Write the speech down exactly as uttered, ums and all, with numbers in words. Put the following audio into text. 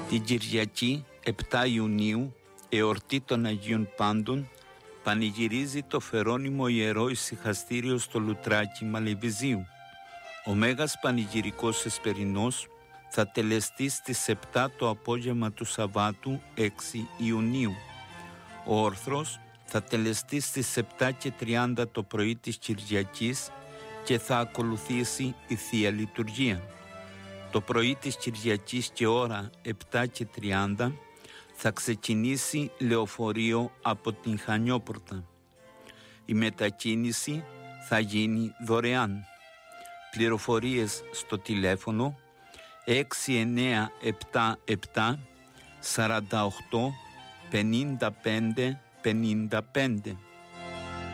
Την Κυριακή επτά Ιουνίου, εορτή των Αγίων Πάντων, πανηγυρίζει το Φερόνιμο Ιερό Ησυχαστήριο στο Λουτράκι Μαλεβιζίου. Ο Μέγας Πανηγυρικός Εσπερινός θα τελεστεί στις επτά το απόγευμα του Σαββάτου έξι Ιουνίου. Ο Όρθρος θα τελεστεί στις επτά και τριάντα το πρωί της Κυριακής και θα ακολουθήσει η Θεία Λειτουργία. Το πρωί της Κυριακής και ώρα επτά και τριάντα θα ξεκινήσει λεωφορείο από την Χανιόπορτα. Η μετακίνηση θα γίνει δωρεάν. Πληροφορίες στο τηλέφωνο έξι εννιά επτά επτά σαράντα οκτώ πενήντα πέντε πενήντα πέντε.